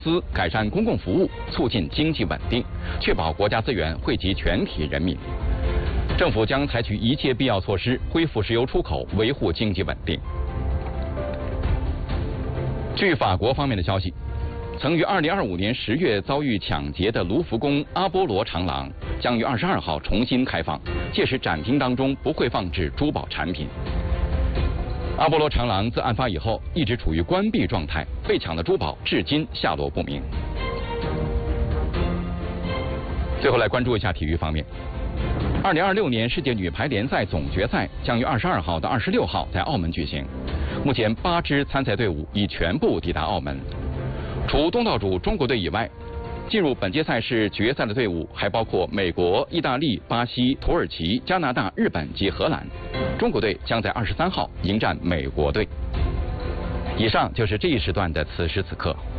资改善公共服务，促进经济稳定，确保国家资源惠及全体人民。政府将采取一切必要措施，恢复石油出口，维护经济稳定。据法国方面的消息，曾于2025年10月遭遇抢劫的卢浮宫阿波罗长廊将于22号重新开放，届时展厅当中不会放置珠宝产品。阿波罗长廊自案发以后一直处于关闭状态，被抢的珠宝至今下落不明。最后来关注一下体育方面。2026年世界女排联赛总决赛将于22号到26号在澳门举行。目前8支参赛队伍已全部抵达澳门。除东道主中国队以外，进入本届赛事决赛的队伍还包括美国、意大利、巴西、土耳其、加拿大、日本及荷兰。中国队将在23号迎战美国队。以上就是这一时段的此时此刻。